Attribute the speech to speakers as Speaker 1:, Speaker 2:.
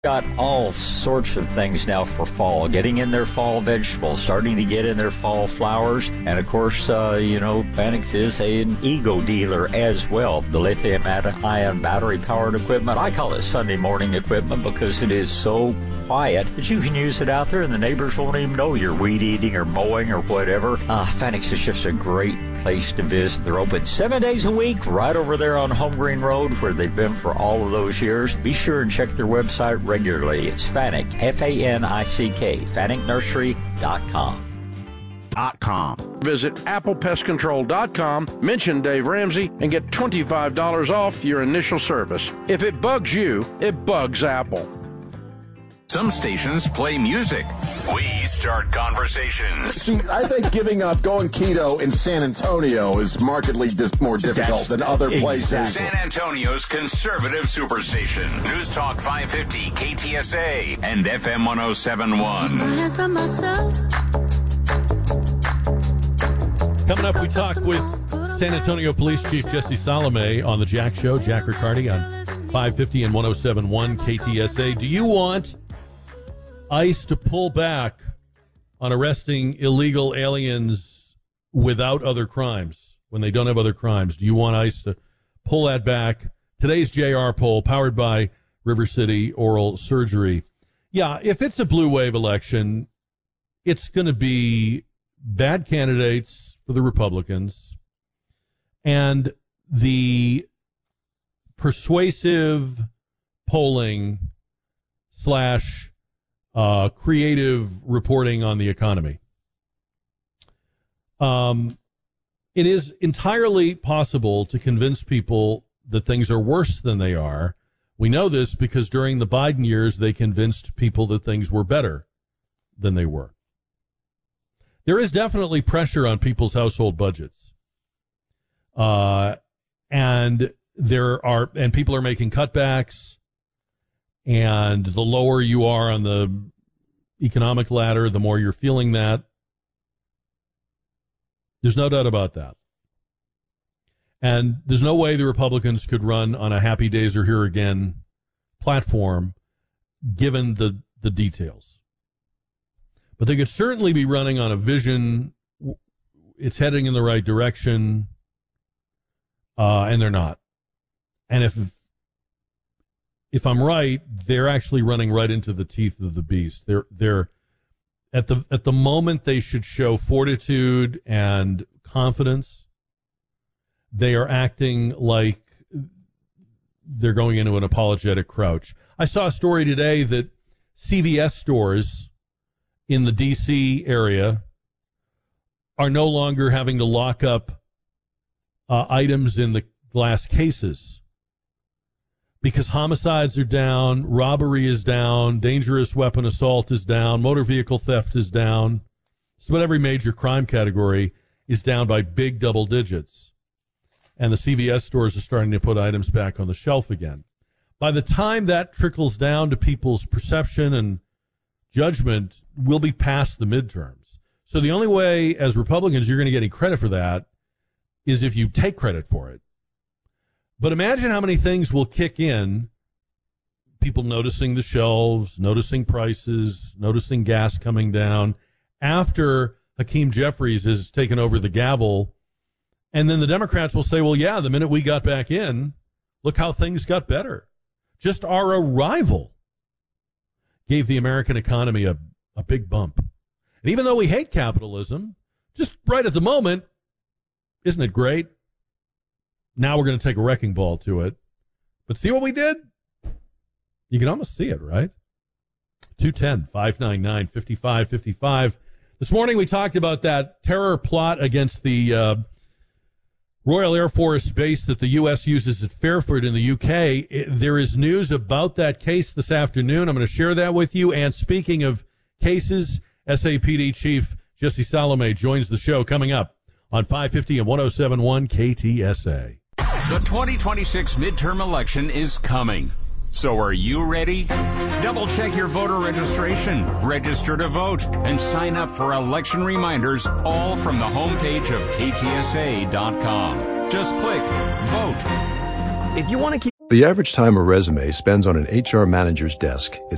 Speaker 1: Got all sorts of things now for fall, getting in their fall vegetables, starting to get in their fall flowers, and of course, Fanix is an Ego dealer as well. The lithium-ion battery-powered equipment, I call it Sunday morning equipment because it is so quiet that you can use it out there and the neighbors won't even know you're weed eating or mowing or whatever. Fanix is just a great place to visit. They're open 7 days a week right over there on Home Green Road where they've been for all of those years. Be sure and check their website regularly. It's Fanick, F-A-N-I-C-K, FanickNursery.com.
Speaker 2: Visit ApplePestControl.com, mention Dave Ramsey, and get $25 off your initial service. If it bugs you, it bugs Apple.
Speaker 3: Some stations play music. We start conversations.
Speaker 4: See, I think giving up going keto in San Antonio is markedly more difficult than other places.
Speaker 3: San Antonio's conservative superstation. News Talk 550 KTSA and FM 107.1.
Speaker 5: Coming up, we talk with San Antonio Police Chief Jesse Salome on the Jack Show, Jack Riccardi on 550 and 107.1 KTSA. Do you want ICE to pull back on arresting illegal aliens without other crimes, when they don't have other crimes? Do you want ICE to pull that back? Today's JR poll, powered by River City Oral Surgery. Yeah, if it's a blue wave election, it's going to be bad candidates for the Republicans and the persuasive polling / creative reporting on the economy. It is entirely possible to convince people that things are worse than they are. We know this because during the Biden years, they convinced people that things were better than they were. There is definitely pressure on people's household budgets. And people are making cutbacks. And the lower you are on the economic ladder, the more you're feeling that. There's no doubt about that. And there's no way the Republicans could run on a Happy Days Are Here Again platform, given the details. But they could certainly be running on a vision. It's heading in the right direction, and they're not. And if I'm right, they're actually running right into the teeth of the beast. They're at the moment they should show fortitude and confidence. They are acting like they're going into an apologetic crouch. I saw a story today that CVS stores in the D.C. area are no longer having to lock up items in the glass cases, because homicides are down, robbery is down, dangerous weapon assault is down, motor vehicle theft is down. So every major crime category is down by big double digits. And the CVS stores are starting to put items back on the shelf again. By the time that trickles down to people's perception and judgment, we'll be past the midterms. So the only way, as Republicans, you're going to get any credit for that is if you take credit for it. But imagine how many things will kick in, people noticing the shelves, noticing prices, noticing gas coming down, after Hakeem Jeffries has taken over the gavel. And then the Democrats will say, well, yeah, the minute we got back in, look how things got better. Just our arrival gave the American economy a big bump. And even though we hate capitalism, just right at the moment, isn't it great? Now we're going to take a wrecking ball to it. But see what we did? You can almost see it, right? 210-599-5555. This morning we talked about that terror plot against the Royal Air Force base that the U.S. uses at Fairford in the U.K. There is news about that case this afternoon. I'm going to share that with you. And speaking of cases, SAPD Chief Jesse Salome joins the show coming up on 550 and 107.1 KTSA.
Speaker 3: The 2026 midterm election is coming. So are you ready? Double check your voter registration, register to vote, and sign up for election reminders, all from the homepage of KTSA.com. Just click Vote.
Speaker 6: If you want to keep... The average time a resume spends on an HR manager's desk is